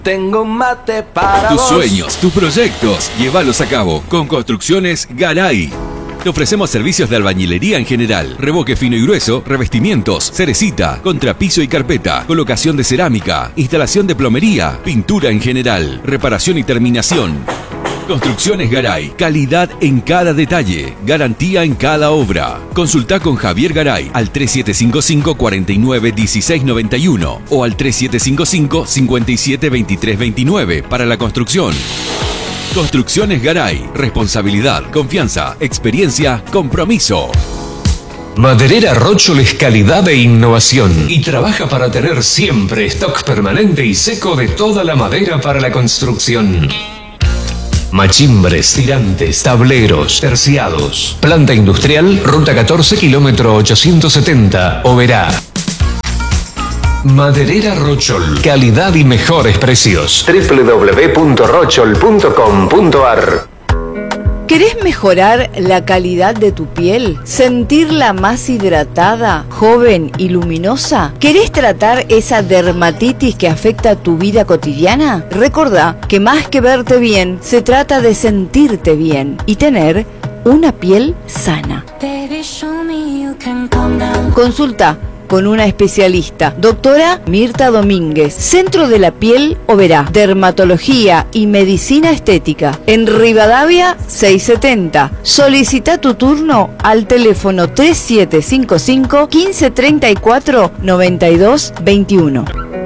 Tengo un mate para tus vos. sueños, tus proyectos, llévalos a cabo con Construcciones Garay. Te ofrecemos servicios de albañilería en general, revoque fino y grueso, revestimientos, cerecita, contrapiso y carpeta, colocación de cerámica, instalación de plomería, pintura en general, reparación y terminación. Construcciones Garay, calidad en cada detalle, garantía en cada obra. Consulta con Javier Garay al 3755 49 16 91 o al 3755 57 23 29 para la construcción. Construcciones Garay, responsabilidad, confianza, experiencia, compromiso. Maderera Rochol es calidad e innovación y trabaja para tener siempre stock permanente y seco de toda la madera para la construcción. Machimbres, tirantes, tableros, terciados. Planta industrial, ruta 14, kilómetro 870, Oberá. Maderera Rochol, calidad y mejores precios. www.rochol.com.ar. ¿Querés mejorar la calidad de tu piel? ¿Sentirla más hidratada, joven y luminosa? ¿Querés tratar esa dermatitis que afecta tu vida cotidiana? Recordá que más que verte bien, se trata de sentirte bien y tener una piel sana. Consulta con una especialista, doctora Mirta Domínguez, Centro de la Piel Oberá, Dermatología y Medicina Estética, en Rivadavia 670. Solicita tu turno al teléfono 3755 1534 92 21.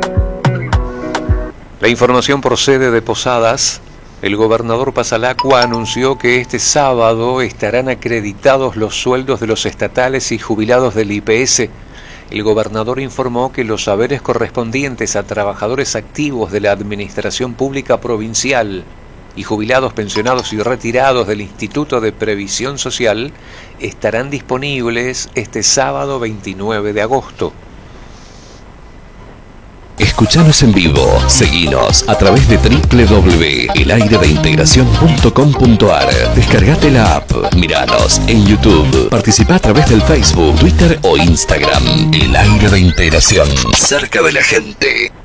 La información procede de Posadas. El gobernador Pasalacua anunció que este sábado estarán acreditados los sueldos de los estatales y jubilados del IPS. El gobernador informó que los haberes correspondientes a trabajadores activos de la Administración Pública Provincial y jubilados, pensionados y retirados del Instituto de Previsión Social estarán disponibles este sábado 29 de agosto. Escuchanos en vivo, seguinos a través de www.elaireveintegracion.com.ar. Descargate la app, miranos en YouTube, participa a través del Facebook, Twitter o Instagram. El Aire de Integración, cerca de la gente.